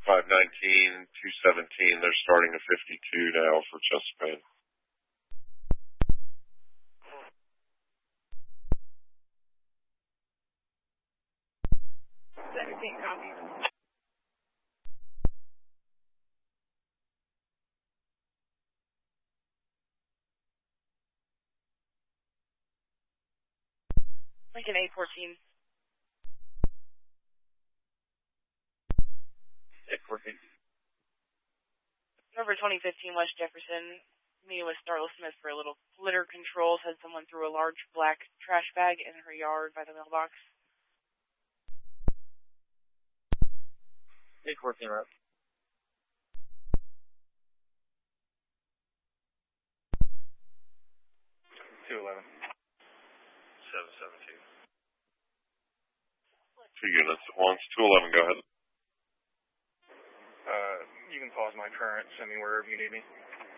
519, 217. They're starting a 52 now for chest pain. Copy. Lincoln 814. 814. November 2015, West Jefferson. Meeting with Starla Smith for a little litter control. Said someone threw a large black trash bag in her yard by the mailbox. 814 rep. 211. 717. 2 units at once. 211, go ahead. You can pause my current. Send me wherever you need me.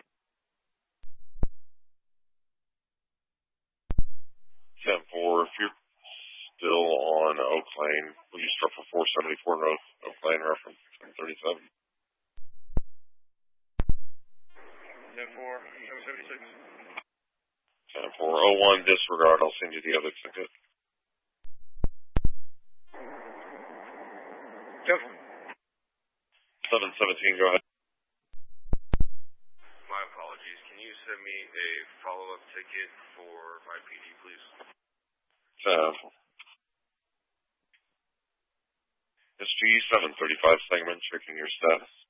10-4, if you're still on Oak Lane, will you start for 474 North Oak Lane, reference 737? 10-4, 776. 10-4, 01, disregard, I'll send you the other ticket. 717, go ahead. My apologies. Can you send me a follow-up ticket for my PD, please? SG 735 segment, checking your status.